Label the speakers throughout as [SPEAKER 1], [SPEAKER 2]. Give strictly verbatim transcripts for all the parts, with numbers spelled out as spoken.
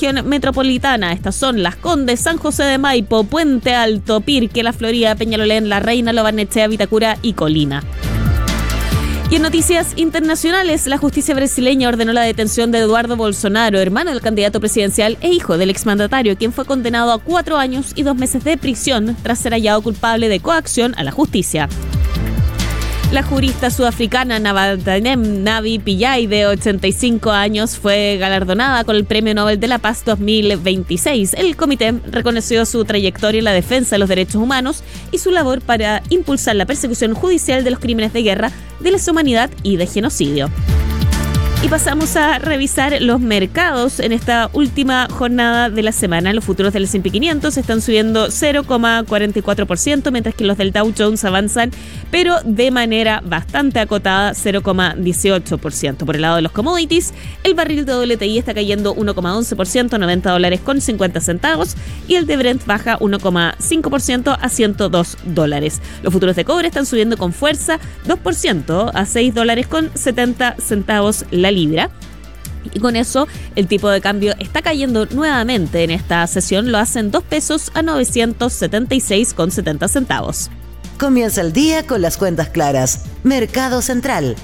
[SPEAKER 1] región metropolitana. Estas son Las Condes, San José de Maipo, Puente Alto, Pirque, La Florida, Peñalolén, La Reina, Lo Barnechea, Vitacura y Colina. Y en noticias internacionales, la justicia brasileña ordenó la detención de Eduardo Bolsonaro, hermano del candidato presidencial e hijo del exmandatario, quien fue condenado a cuatro años y dos meses de prisión tras ser hallado culpable de coacción a la justicia. La jurista sudafricana Navadanem Navi Pillay, de ochenta y cinco años, fue galardonada con el Premio Nobel de la Paz dos mil veintiséis. El comité reconoció su trayectoria en la defensa de los derechos humanos y su labor para impulsar la persecución judicial de los crímenes de guerra, de lesa humanidad y de genocidio. Y pasamos a revisar los mercados en esta última jornada de la semana. Los futuros del ese and pe quinientos están subiendo cero coma cuarenta y cuatro por ciento, mientras que los del Dow Jones avanzan, pero de manera bastante acotada, cero coma dieciocho por ciento. Por el lado de los commodities, el barril de doble T I está cayendo uno coma once por ciento, noventa dólares con cincuenta centavos, y el de Brent baja uno coma cinco por ciento a ciento dos dólares. Los futuros de cobre están subiendo con fuerza dos por ciento a seis dólares con setenta centavos la libra. Y con eso el tipo de cambio está cayendo nuevamente en esta sesión. Lo hacen dos pesos a novecientos setenta y seis con setenta centavos.
[SPEAKER 2] Comienza el día con las cuentas claras. Mercado Central.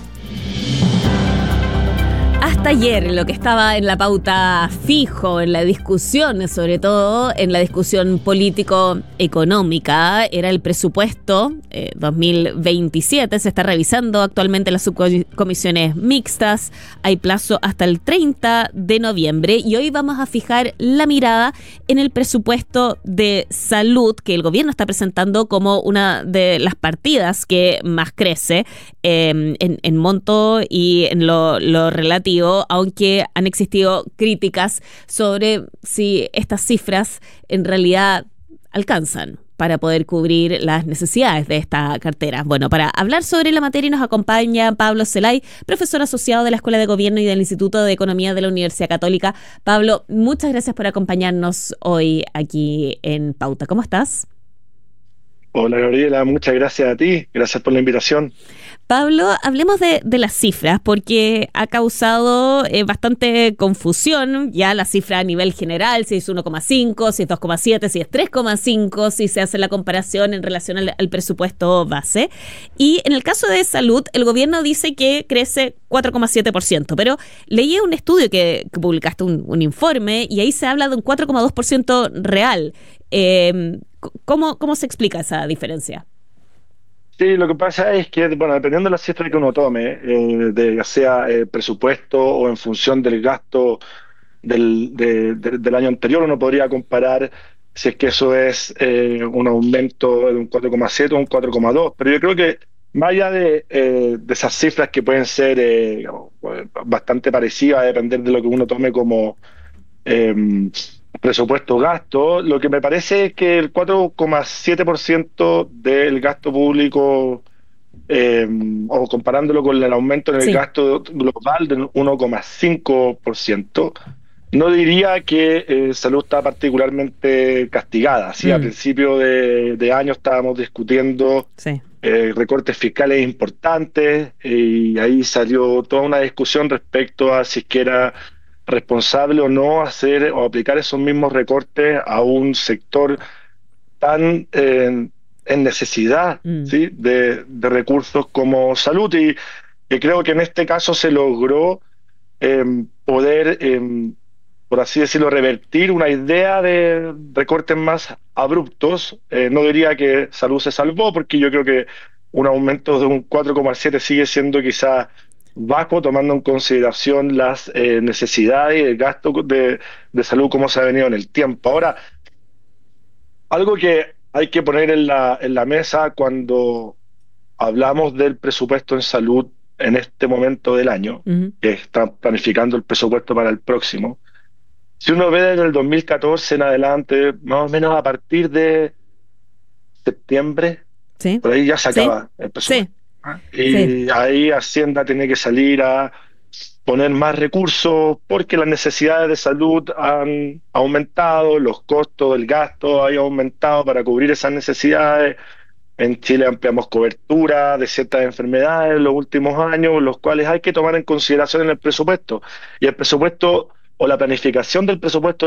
[SPEAKER 1] Hasta ayer lo que estaba en la pauta fijo, en la discusión, sobre todo en la discusión político-económica, era el presupuesto eh, dos mil veintisiete. Se está revisando actualmente las subcomisiones mixtas. Hay plazo hasta el treinta de noviembre y hoy vamos a fijar la mirada en el presupuesto de salud que el gobierno está presentando como una de las partidas que más crece eh, en, en monto y en lo, lo relativo, aunque han existido críticas sobre si estas cifras en realidad alcanzan para poder cubrir las necesidades de esta cartera. Bueno, para hablar sobre la materia nos acompaña Pablo Celay, profesor asociado de la Escuela de Gobierno y del Instituto de Economía de la Universidad Católica. Pablo, muchas gracias por acompañarnos hoy aquí en Pauta. ¿Cómo estás?
[SPEAKER 3] Hola Gabriela, muchas gracias a ti, gracias por la invitación.
[SPEAKER 1] Pablo, hablemos de, de las cifras, porque ha causado eh, bastante confusión ya la cifra a nivel general, si es uno coma cinco, si es dos coma siete, si es tres coma cinco, si se hace la comparación en relación al, al presupuesto base. Y en el caso de salud, el gobierno dice que crece cuatro coma siete por ciento, pero leí un estudio que, que publicaste, un, un informe, y ahí se habla de un cuatro coma dos por ciento real. Eh, ¿cómo, ¿Cómo se explica esa diferencia?
[SPEAKER 3] Sí, lo que pasa es que, bueno, dependiendo de la cifra que uno tome, eh, de, ya sea eh, presupuesto o en función del gasto del, de, de, del año anterior, uno podría comparar si es que eso es eh, un aumento de un cuatro coma siete o un cuatro coma dos, pero yo creo que más allá de, eh, de esas cifras que pueden ser eh, bastante parecidas, a depender de lo que uno tome como eh, presupuesto gasto, lo que me parece es que el cuatro coma siete por ciento del gasto público, eh, o comparándolo con el aumento en el sí. gasto global del uno coma cinco por ciento, no diría que eh, salud está particularmente castigada. ¿Sí? Mm. A principio de, de año estábamos discutiendo sí. eh, recortes fiscales importantes, y ahí salió toda una discusión respecto a si es que era responsable o no hacer o aplicar esos mismos recortes a un sector tan eh, en necesidad mm. ¿sí? de, de recursos como salud, y que creo que en este caso se logró eh, poder, eh, por así decirlo, revertir una idea de recortes más abruptos. Eh, no diría que salud se salvó, porque yo creo que un aumento de un cuatro coma siete sigue siendo quizás bajo, tomando en consideración las eh, necesidades y el gasto de, de salud como se ha venido en el tiempo. Ahora, algo que hay que poner en la, en la mesa cuando hablamos del presupuesto en salud en este momento del año, uh-huh. que está planificando el presupuesto para el próximo, si uno ve desde el dos mil catorce en adelante, más o menos a partir de septiembre, sí. por ahí ya se acaba sí. el presupuesto. Sí. Y sí. ahí Hacienda tiene que salir a poner más recursos porque las necesidades de salud han aumentado, los costos del gasto han aumentado para cubrir esas necesidades. En Chile ampliamos cobertura de ciertas enfermedades en los últimos años, los cuales hay que tomar en consideración en el presupuesto. Y el presupuesto o la planificación del presupuesto